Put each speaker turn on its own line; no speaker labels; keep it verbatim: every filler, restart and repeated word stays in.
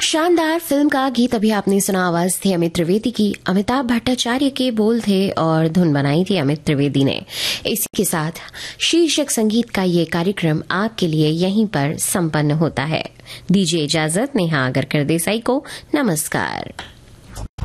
शानदार फिल्म का गीत अभी आपने सुना। आवाज थी अमित त्रिवेदी की, अमिताभ भट्टाचार्य के बोल थे और धुन बनाई थी अमित त्रिवेदी ने। इसी के साथ शीर्षक संगीत का ये कार्यक्रम आपके लिए यहीं पर संपन्न होता है। दीजिए इजाजत नेहा अगरकर देसाई को। नमस्कार।